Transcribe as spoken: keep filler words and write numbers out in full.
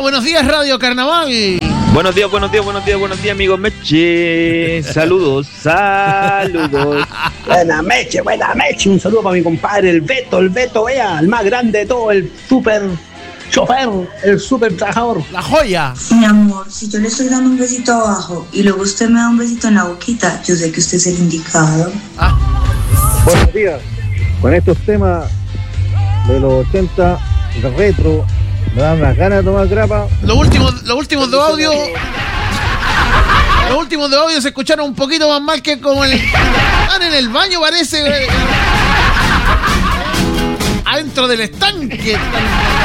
buenos días, Radio Carnaval. Buenos días, buenos días, buenos días, buenos días, amigos Meche. Saludos, saludos. Buena Meche, buena Meche. Un saludo para mi compadre, el Beto, el Beto, vea, el más grande de todo, el super chofer, el super trabajador. La joya. Mi amor, si yo le estoy dando un besito abajo y luego usted me da un besito en la boquita, yo sé que usted es el indicado. Ah. Buenos días. Con estos temas de los ochenta, de retro, me dan unas ganas de tomar grapa. Los últimos, los últimos de audio. Los últimos de audio se escucharon un poquito más mal que como el. Están en el baño, parece. Adentro del estanque.